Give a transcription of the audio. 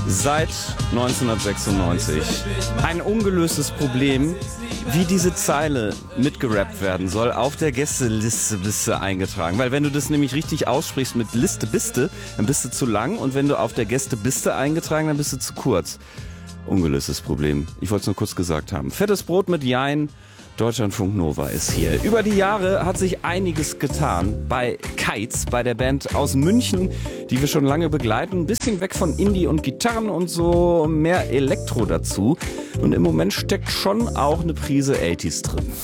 seit 1996. Ein ungelöstes Problem, wie diese Zeile mitgerappt werden soll, auf der Gästeliste bist du eingetragen. Weil wenn du das nämlich richtig aussprichst mit Liste biste, dann bist du zu lang, und wenn du auf der Gästeliste eingetragen, dann bist du zu kurz. Ungelöstes Problem. Ich wollte es nur kurz gesagt haben. Fettes Brot mit Jein. Deutschlandfunk Nova ist hier. Über die Jahre hat sich einiges getan bei Kites, bei der Band aus München, die wir schon lange begleiten. Ein bisschen weg von Indie und Gitarren und so, mehr Elektro dazu. Und im Moment steckt schon auch eine Prise 80s drin.